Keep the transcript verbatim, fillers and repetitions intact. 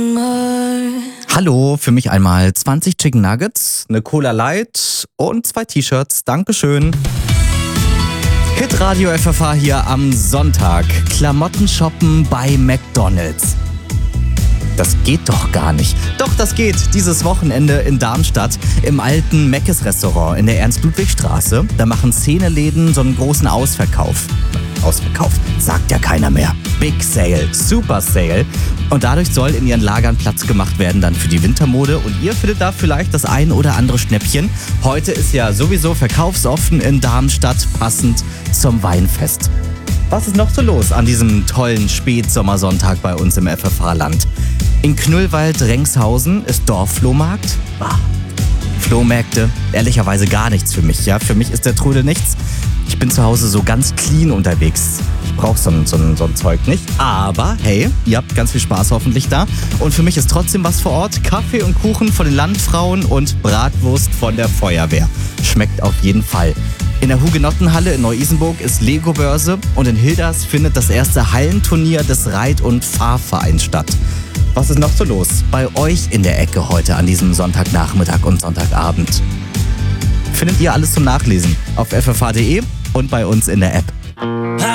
Hallo, für mich einmal zwanzig Chicken Nuggets, eine Cola Light und zwei T-Shirts. Dankeschön. Hitradio F F H hier am Sonntag. Klamotten shoppen bei McDonald's. Das geht doch gar nicht. Doch, das geht. Dieses Wochenende in Darmstadt im alten Meckes Restaurant in der Ernst-Ludwig-Straße. Da machen Szeneläden so einen großen Ausverkauf. Ausverkauf, sagt ja keiner mehr. Big Sale, Super Sale. Und dadurch soll in ihren Lagern Platz gemacht werden dann für die Wintermode. Und ihr findet da vielleicht das ein oder andere Schnäppchen. Heute ist ja sowieso verkaufsoffen in Darmstadt, passend zum Weinfest. Was ist noch so los an diesem tollen Spätsommersonntag bei uns im F F H-Land? In Knüllwald-Rengshausen ist Dorfflohmarkt. Ah, Flohmärkte, ehrlicherweise gar nichts für mich. Ja, für mich ist der Trödel nichts. Ich bin zu Hause so ganz clean unterwegs. Ich brauche so ein, so, ein, so ein Zeug nicht. Aber hey, ihr habt ganz viel Spaß hoffentlich da. Und für mich ist trotzdem was vor Ort. Kaffee und Kuchen von den Landfrauen und Bratwurst von der Feuerwehr. Schmeckt auf jeden Fall. In der Hugenottenhalle in Neu-Isenburg ist Lego-Börse und in Hilders findet das erste Hallenturnier des Reit- und Fahrvereins statt. Was ist noch so los bei euch in der Ecke heute an diesem Sonntagnachmittag und Sonntagabend? Findet ihr alles zum Nachlesen auf f f h punkt d e und bei uns in der App.